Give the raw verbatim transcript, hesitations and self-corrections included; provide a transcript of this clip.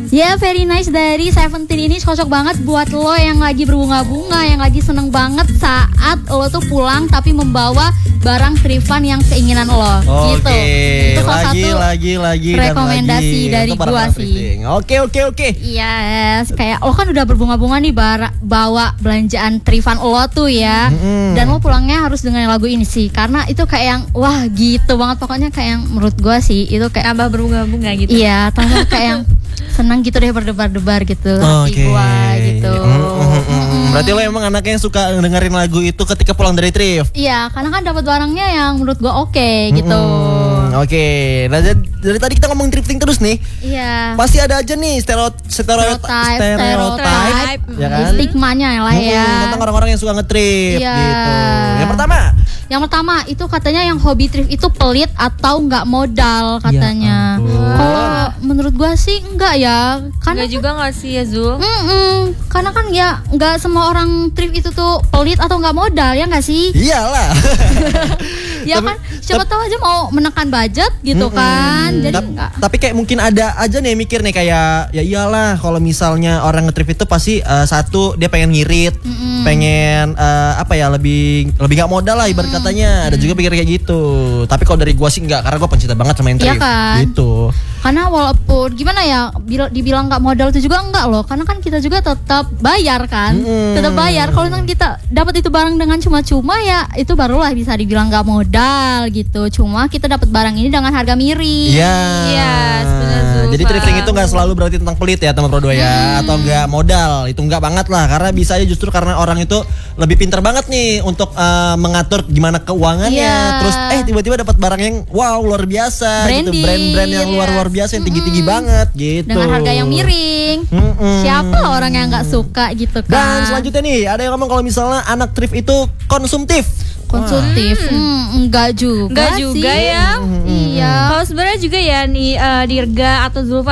Ya, yeah, very nice dari Seventeen ini cocok banget buat lo yang lagi berbunga-bunga, yang lagi seneng banget saat lo tuh pulang tapi membawa barang thrifan yang keinginan lo. Oke, gitu. Itu salah lagi, satu lagi, lagi, rekomendasi dan lagi. dari gua sih. Oke, oke, oke. Yes, kayak lo kan udah berbunga-bunga nih bar- bawa belanjaan thrifan lo tuh ya. Mm-hmm. Dan lo pulangnya harus dengan lagu ini sih, karena itu kayak yang wah gitu banget, pokoknya kayak yang menurut gua sih itu kayak tambah berbunga-bunga gitu. Iya, tambah kayak yang senang gitu deh, berdebar-debar gitu hati okay. gua gitu. Mm-hmm. Mm-hmm. Berarti lo emang anaknya yang suka dengerin lagu itu ketika pulang dari thrift? Iya, karena kan dapat barangnya yang menurut gua oke okay, gitu. Mm-hmm. Oke, okay. Nah dari tadi kita ngomong thrifting terus nih. Iya. Pasti ada aja nih stereotip, stereotip, stereotip, ya kan? Stigmanya lah ya. Hmm, tentang orang-orang yang suka nge-thrift iya. gitu. Yang pertama. Yang pertama itu katanya yang hobi thrift itu pelit atau nggak modal katanya. Ya, kalau menurut gua sih enggak ya. Karena enggak juga nggak sih ya Zul? Mm-mm. Karena kan ya nggak semua orang thrift itu tuh pelit atau nggak modal ya nggak sih? Iyalah. Ya kan, siapa tahu aja mau menekan budget gitu mm-mm. kan. Jadi Ta- enggak. Tapi kayak mungkin ada aja nih mikir nih kayak ya iyalah kalau misalnya orang nge-thrift itu pasti uh, satu dia pengen ngirit, mm-mm. pengen uh, apa ya lebih lebih nggak modal lah ibarat katanya. Ada juga pikir kayak gitu. Tapi kalau dari gua sih enggak, karena gua pencinta banget sama yang thrift. Ya kan? Gitu. Karena walaupun gimana ya, dibilang nggak modal itu juga enggak loh. Karena kan kita juga tetap bayar kan, hmm. tetap bayar. Kalau kita dapat itu barang dengan cuma-cuma ya itu barulah bisa dibilang nggak modal gitu. Cuma kita dapat barang ini dengan harga miring. Iya. Yes, benar. Jadi thrifting itu nggak selalu berarti tentang pelit ya teman Pro dua ya, hmm. atau nggak modal. Itu nggak banget lah. Karena bisa aja justru karena orang itu lebih pintar banget nih untuk uh, mengatur gimana keuangannya. Yeah. Terus eh tiba-tiba dapat barang yang wow luar biasa. Branding, gitu, brand-brand yang luar luar biasa yang tinggi-tinggi mm-hmm. banget gitu. Dengan harga yang miring. Mm-hmm. Siapa orang yang nggak suka gitu kan? Dan selanjutnya nih ada yang ngomong kalau misalnya anak thrift itu konsumtif. Konsumtif, hmm. hmm, enggak juga, enggak juga sih. ya. Hmm. Iya. Kalau sebenarnya juga ya nih uh, Dirga atau Zulfa